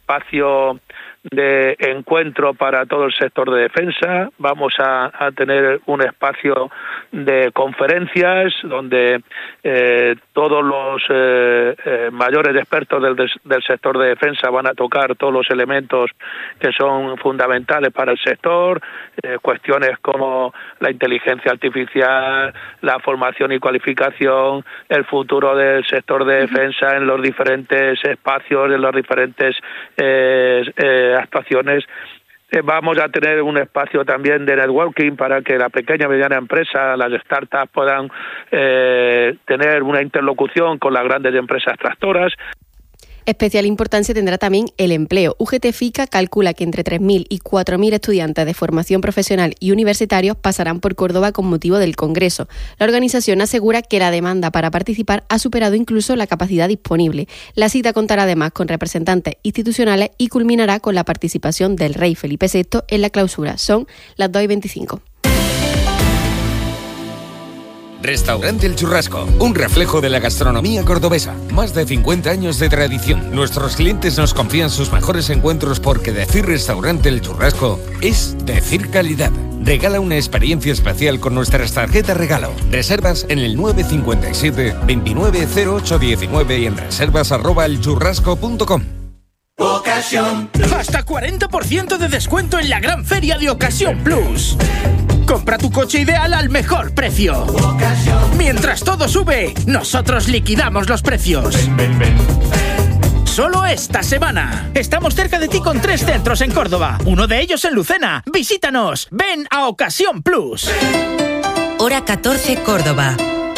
espacio de encuentro para todo el sector de defensa. Vamos a tener un espacio de conferencias donde todos los mayores expertos del sector de defensa van a tocar todos los elementos que son fundamentales para el sector, cuestiones como la inteligencia artificial, la formación y cualificación, el futuro del sector de defensa en los diferentes espacios, en las diferentes actuaciones. Vamos a tener un espacio también de networking para que la pequeña y mediana empresa, las startups, puedan tener una interlocución con las grandes empresas tractoras. Especial importancia tendrá también el empleo. UGT FICA calcula que entre 3.000 y 4.000 estudiantes de formación profesional y universitarios pasarán por Córdoba con motivo del Congreso. La organización asegura que la demanda para participar ha superado incluso la capacidad disponible. La cita contará además con representantes institucionales y culminará con la participación del rey Felipe VI en la clausura. Son las 2:25. Restaurante El Churrasco, un reflejo de la gastronomía cordobesa. Más de 50 años de tradición. Nuestros clientes nos confían sus mejores encuentros porque decir Restaurante El Churrasco es decir calidad. Regala una experiencia especial con nuestras tarjetas regalo. Reservas en el 957 290819 y en reservas@elchurrasco.com. Ocasión. Hasta 40% de descuento en la gran feria de Ocasión Plus. Compra tu coche ideal al mejor precio. Mientras todo sube, nosotros liquidamos los precios. Ven. Solo esta semana. Estamos cerca de ti con 3 centros en Córdoba. Uno de ellos en Lucena. Visítanos. Ven a Ocasión Plus. Hora 14, Córdoba.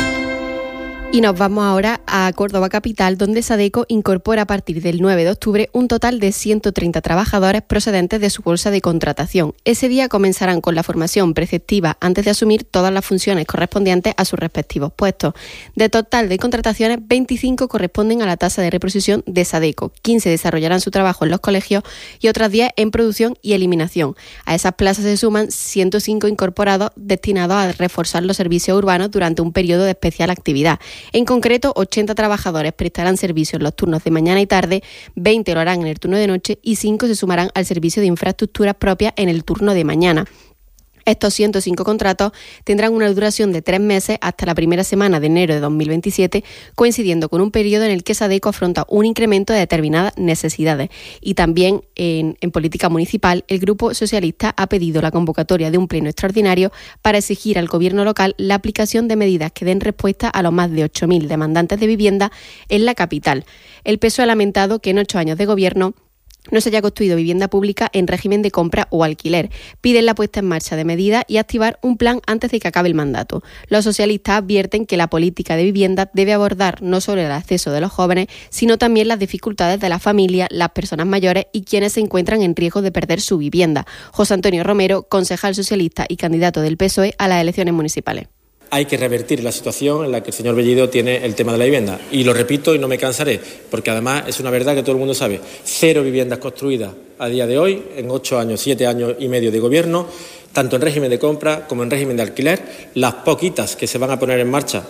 Y nos vamos ahora a Córdoba capital, donde Sadeco incorpora a partir del 9 de octubre un total de 130 trabajadores procedentes de su bolsa de contratación. Ese día comenzarán con la formación preceptiva antes de asumir todas las funciones correspondientes a sus respectivos puestos. De total de contrataciones, 25 corresponden a la tasa de reposición de Sadeco, 15 desarrollarán su trabajo en los colegios y otras 10 en producción y eliminación. A esas plazas se suman 105 incorporados destinados a reforzar los servicios urbanos durante un periodo de especial actividad. En concreto, 80 trabajadores prestarán servicio en los turnos de mañana y tarde, 20 lo harán en el turno de noche y 5 se sumarán al servicio de infraestructuras propias en el turno de mañana. Estos 105 contratos tendrán una duración de 3 meses hasta la primera semana de enero de 2027, coincidiendo con un periodo en el que Sadeco afronta un incremento de determinadas necesidades. Y también en política municipal, el Grupo Socialista ha pedido la convocatoria de un pleno extraordinario para exigir al Gobierno local la aplicación de medidas que den respuesta a los más de 8.000 demandantes de vivienda en la capital. El PSOE ha lamentado que en 8 años de gobierno no se haya construido vivienda pública en régimen de compra o alquiler. Piden la puesta en marcha de medidas y activar un plan antes de que acabe el mandato. Los socialistas advierten que la política de vivienda debe abordar no solo el acceso de los jóvenes, sino también las dificultades de las familias, las personas mayores y quienes se encuentran en riesgo de perder su vivienda. José Antonio Romero, concejal socialista y candidato del PSOE a las elecciones municipales. Hay que revertir la situación en la que el señor Bellido tiene el tema de la vivienda. Y lo repito y no me cansaré, porque además es una verdad que todo el mundo sabe. 0 viviendas construidas a día de hoy, en 8 años, 7 años y medio de gobierno, tanto en régimen de compra como en régimen de alquiler. Las poquitas que se van a poner en marcha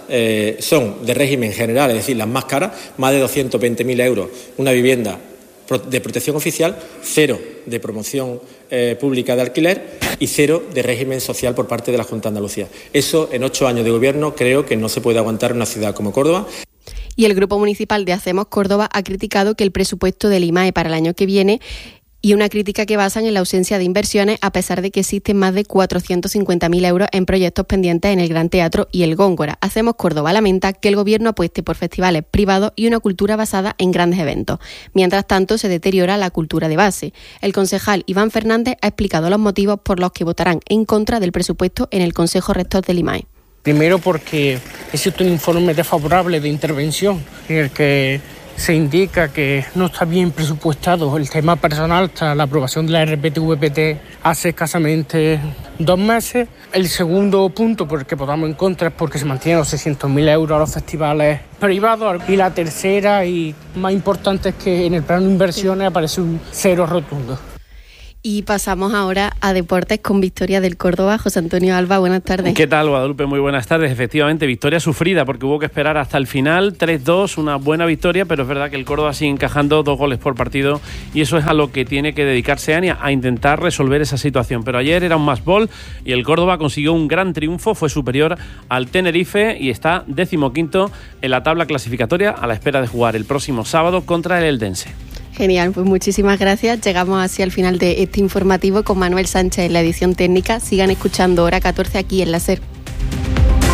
son de régimen general, es decir, las más caras, más de 220.000 euros una vivienda de protección oficial, 0 de promoción pública de alquiler y 0 de régimen social por parte de la Junta de Andalucía. Eso en 8 años de gobierno creo que no se puede aguantar en una ciudad como Córdoba. Y el Grupo Municipal de Hacemos Córdoba ha criticado que el presupuesto del IMAE para el año que viene, y una crítica que basan en la ausencia de inversiones, a pesar de que existen más de 450.000 euros en proyectos pendientes en el Gran Teatro y el Góngora. Hacemos Córdoba lamenta que el Gobierno apueste por festivales privados y una cultura basada en grandes eventos. Mientras tanto, se deteriora la cultura de base. El concejal Iván Fernández ha explicado los motivos por los que votarán en contra del presupuesto en el Consejo Rector del IMAE. Primero porque existe un informe desfavorable de intervención en el que se indica que no está bien presupuestado el tema personal tras la aprobación de la RPT-VPT hace escasamente 2 meses. El segundo punto por el que votamos en contra es porque se mantienen los 600.000 euros a los festivales privados. Y la tercera y más importante es que en el plano de inversiones aparece un 0 rotundo. Y pasamos ahora a deportes con victoria del Córdoba. José Antonio Alba, buenas tardes. ¿Qué tal, Guadalupe? Muy buenas tardes. Efectivamente, victoria sufrida porque hubo que esperar hasta el final, 3-2, una buena victoria, pero es verdad que el Córdoba sigue encajando 2 goles por partido y eso es a lo que tiene que dedicarse Ania, a intentar resolver esa situación. Pero ayer era un match ball y el Córdoba consiguió un gran triunfo, fue superior al Tenerife y está 15º en la tabla clasificatoria a la espera de jugar el próximo sábado contra el Eldense. Genial, pues muchísimas gracias. Llegamos así al final de este informativo con Manuel Sánchez en la edición técnica. Sigan escuchando Hora 14 aquí en la SER.